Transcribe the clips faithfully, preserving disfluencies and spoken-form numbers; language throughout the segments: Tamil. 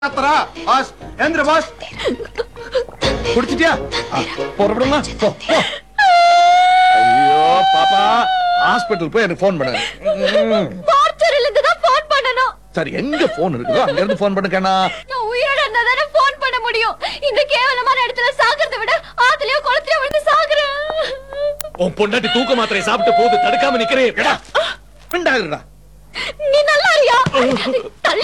பாஸ் எந்திர பாஸ் குடிச்சிட்டியா போறப்படுமா ஐயோ பாப்பா ஹாஸ்பிடல் போய் எனக்கு ஃபோன் பண்ணு மார்ச்சரில இருந்து தான் ஃபோன் பண்ணனும் சரி எங்க ஃபோன் இருக்குதோ அங்க இருந்து ஃபோன் பண்ணுக்கேனா நான் உயிரோட இருந்தா தானே ஃபோன் பண்ண முடியும் இந்த கேவலமான இடத்துல சாகிறத விட ஆத்துலயோ குளத்திலயோ விழுந்து சாகுறேன் உன் பொண்டாட்டி தூக்க மாத்திரை சாப்பிட்டு போது தடுக்காம நிக்கிறே எடா பிண்டாகுறா நீ நல்லா இருயா தள்ளி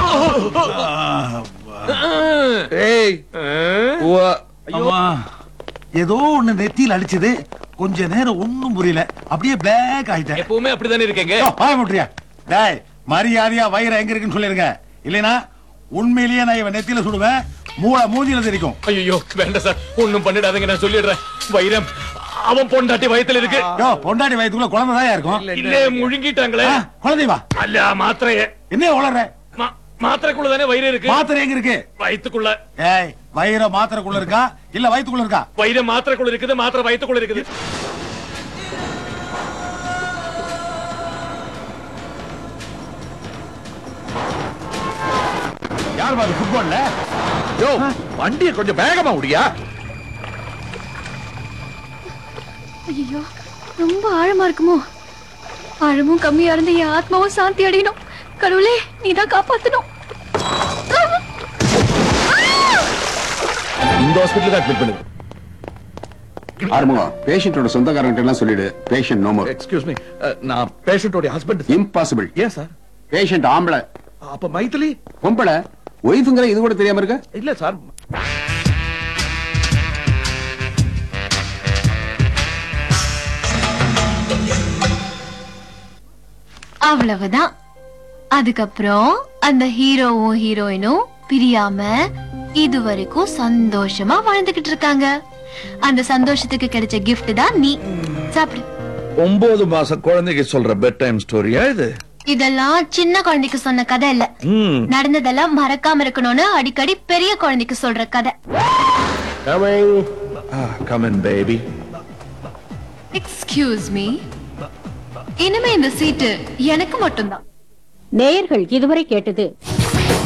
ஏய் ஓ அம்மா ஏதோ ஒண்ணு நெத்தியில் அடிச்சது கொஞ்ச நேரம் ஒண்ணும் புரியல அப்படியே பிளாக் ஆயிட்டேன். எப்பவுமே அப்படிதானே இருக்கீங்க. பாய முட்றியா டேய் மரியாதையா வயிறு எங்க இருக்குன்னு சொல்லிருங்க இல்லனா உண்மையிலேயே நான் இவன் நெத்தியில சுடுவேன் மூளை மூஞ்சில தெரிக்கும். ஐயோ வேண்டாம் சார் ஒண்ணும் பண்ணிடாதீங்க நான் சொல்லிடுறேன். வைரம் அவன் பொண்டாட்டி வயித்துல இருக்கு. யோ பொண்டாட்டி வயித்துக்குள்ள குழந்தை தான் இருக்கும். இல்ல முழுங்கிட்டாங்களே. குழந்தை வா அல்ல மாத்திரையே என்ன உளறற மாத்திரைக்குள்ள தானே வயிறு இருக்கு. மாத்திரை எங்க இருக்கு? வயித்துக்குள்ள. ஏய் வயிறு மாத்திரைக்குள்ள இருக்கா இல்ல வயித்துக்குள்ள இருக்கா? வயிறு மாத்திரைக்குள்ள இருக்குது மாத்திரை வயித்துக்குள்ள இருக்குது. யார் பாரு ஃபுட்பால்ல யோ வண்டியை கொஞ்சம் வேகமா ஓடியா. ஐயோ ரொம்ப ஆழமா இருக்குமோ ஆழமும் கம்மியா இருந்து என் ஆத்மாவும் சாந்தி அடையணும் கடவுளே நீதான் காப்பாத்தணும் இந்த ஹாஸ்பிடல்ல அட்மிட் பண்ணுங்க. ஆறுமுகம் பேஷண்டோட சொந்தக்காரங்க எல்லாம் சொல்லிடு patient no more. Excuse me நான் பேஷண்டோட ஹஸ்பண்ட். இம்பாசிபிள். ஏன் சார்? பேஷண்ட் ஆம்பளை. அப்ப மைதிலி பொம்பளை ஒய்ஃப்ங்கற இது கூட தெரியாம இருக்க? இல்ல சார். அவ்வளவுதான். அதுக்கப்புறம் அந்த ஹீரோவும் ஹீரோயினும் பிரியாம இதுவரைக்கும் சந்தோஷமா வாழ்ந்துகிட்டு இருக்காங்க. அந்த சந்தோஷத்துக்கு கிடைச்ச கிஃப்ட் தான் நீ. சாப்பிடு. ஒன்பது மாச குழந்தைக்கு சொல்ற பெட் டைம் ஸ்டோரியா இது? இதெல்லாம் சின்ன குழந்தைக்கு சொன்ன கதை இல்ல. ம். நடந்ததெல்லாம் மறக்காம இருக்கணும்னு அடிக்கடி பெரிய குழந்தைக்கு சொல்ற கதை. Come in baby. Excuse me. இனிமே இந்த சீட்டு எனக்கு மட்டும்தான். நேயர்கள் இதுவரை கேட்டது